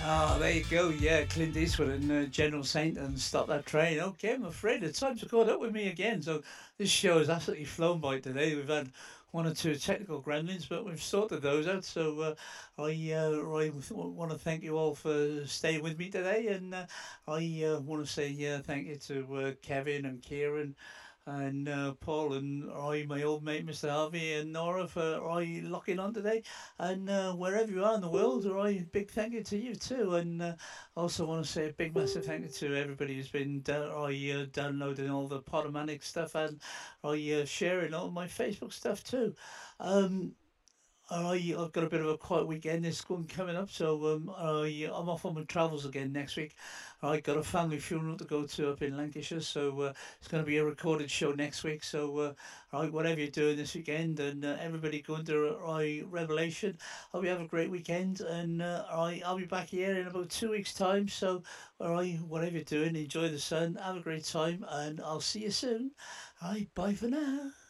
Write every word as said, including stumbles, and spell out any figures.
Ah, there you go. Yeah, Clint Eastwood and uh, General Saint and Stop That Train. Okay, I'm afraid the times have caught up with me again. So this show has absolutely flown by today. We've had one or two technical gremlins, but we've sorted those out. So uh, I, uh, I want to thank you all for staying with me today, and uh, I uh, want to say uh, thank you to uh, Kevin and Kieran and uh, Paul and I, my old mate Mister Harvey and Nora for I locking on today. And uh, wherever you are in the world, I big thank you to you too. And uh, also want to say a big massive thank you to everybody who's been down, I uh, downloading all the Podomatic stuff and I uh, sharing all my Facebook stuff too. Um, I, I've got a bit of a quiet weekend this one coming up, so um, I, I'm off on my travels again next week. I got a family funeral to go to up in Lancashire, so uh, it's going to be a recorded show next week. So, uh, right, whatever you're doing this weekend, and uh, everybody going to I Revelation, I hope you have a great weekend, and uh, I, I'll be back here in about two weeks' time. So, all right, whatever you're doing, enjoy the sun, have a great time, and I'll see you soon. All right, bye for now.